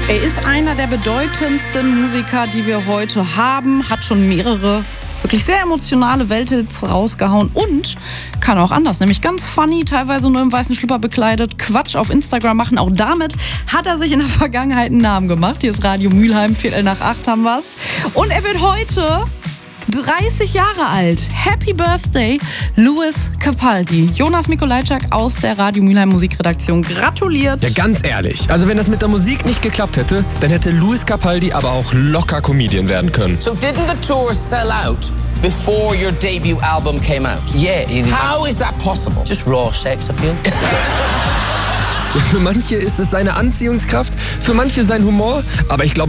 Er ist einer der bedeutendsten Musiker, die wir heute haben, hat schon mehrere wirklich sehr emotionale Welthits rausgehauen und kann auch anders, nämlich ganz funny, teilweise nur im weißen Schlüpper bekleidet, Quatsch auf Instagram machen. Auch damit hat er sich in der Vergangenheit einen Namen gemacht. Hier ist Radio Mülheim, 7:45 haben wir's. Und er wird heute 30 Jahre alt. Happy Birthday, Lewis Capaldi. Jonas Mikolajczak aus der Radio Mülheim Musikredaktion gratuliert. Ja, ganz ehrlich, also wenn das mit der Musik nicht geklappt hätte, dann hätte Lewis Capaldi aber auch locker Comedian werden können. So didn't the tour sell out before your debut album came out? Yeah. How is that possible? Just raw sex appeal. Für manche ist es seine Anziehungskraft, für manche sein Humor, aber ich glaube,